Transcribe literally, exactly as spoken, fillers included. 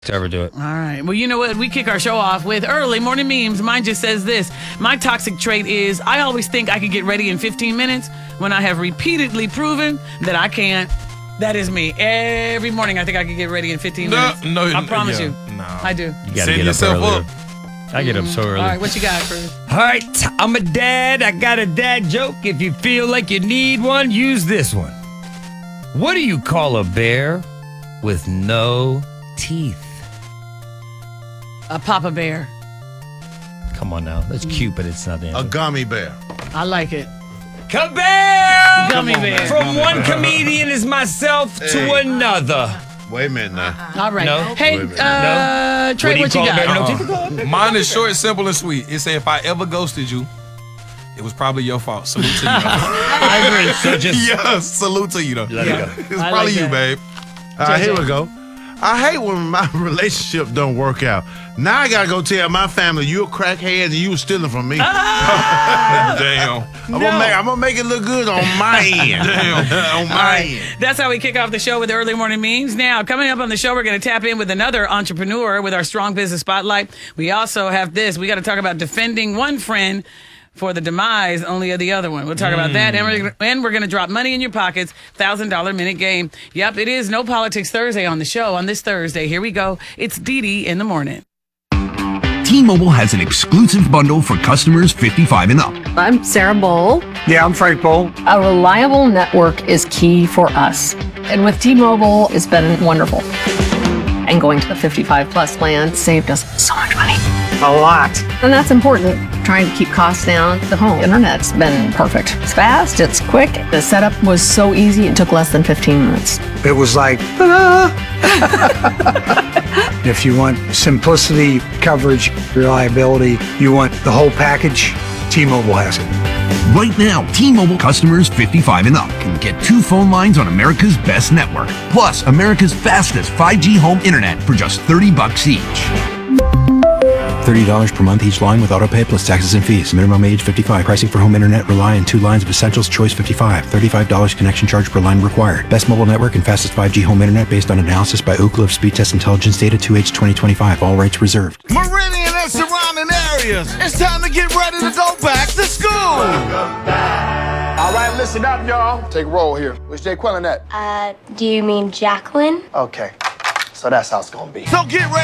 to ever do it. All right. Well, you know what? We kick our show off with early morning memes. Mine just says this. My toxic trait is I always think I can get ready in fifteen minutes when I have repeatedly proven that I can't. That is me. Every morning I think I can get ready in fifteen No, minutes. no, I promise yeah, you. no. I do. You gotta Set get up yourself earlier. up. I get up so early. All right. What you got, Cruz? All right, I'm a dad. I got a dad joke. If you feel like you need one, use this one. What do you call a bear with no teeth? A Papa Bear. Come on now. That's cute, but it's not the A answer. gummy bear. I like it. Kabam! Gummy bear. From one comedian as myself to Hey. another. Wait a minute now. All right. No. Hey, Wait a minute. uh, Trey, What do you what you call a got? bear? No Uh-uh. teeth? Mine is short, simple, and sweet. It said, if I ever ghosted you, it was probably your fault. Salute to you. I agree. So just Yeah, salute to you, though. let it go. It's I probably like you, that. babe. All right, J J. here we go. I hate when my relationship don't work out. Now I gotta go tell my family you a crackhead and you was stealing from me. Damn. I'm, gonna make, I'm gonna make it look good on my end. Damn. on my end. That's how we kick off the show with early morning memes. Now, coming up on the show, we're going to tap in with another entrepreneur with our Strong Business Spotlight. We also have this. We got to talk about defending one friend for the demise only of the other one. We'll talk about that. And we're, and we're going to drop money in your pockets, one thousand dollars minute game. Yep, it is No Politics Thursday on the show on this Thursday. Here we go. It's Dee Dee in the morning. T-Mobile has an exclusive bundle for customers fifty-five and up. I'm Sarah Bowl. Yeah, I'm Frank Bowl. A reliable network is key for us. And with T-Mobile, it's been wonderful. And going to the fifty-five plus plan saved us so much money. A lot. And that's important. Trying to keep costs down. The home internet's been perfect. It's fast, it's quick. The setup was so easy, it took less than fifteen minutes. It was like, ta-da! If you want simplicity, coverage, reliability, you want the whole package, T-Mobile has it. Right now, T-Mobile customers fifty-five and up can get two phone lines on America's best network, plus America's fastest five G home internet for just thirty bucks each. thirty dollars per month each line with autopay plus taxes and fees. Minimum age fifty-five. Pricing for home internet rely on two lines of Essentials Choice fifty-five. thirty-five dollars connection charge per line required. Best mobile network and fastest five G home internet based on analysis by Ookla of Speed Test Intelligence Data two H twenty twenty-five. All rights reserved. Meridian and surrounding areas. It's time to get ready to go back to school. All right, listen up, y'all. Take a roll here. Where's Jay Quillen at? Uh, do you mean Jacqueline? Okay, so that's how it's gonna be. So get ready.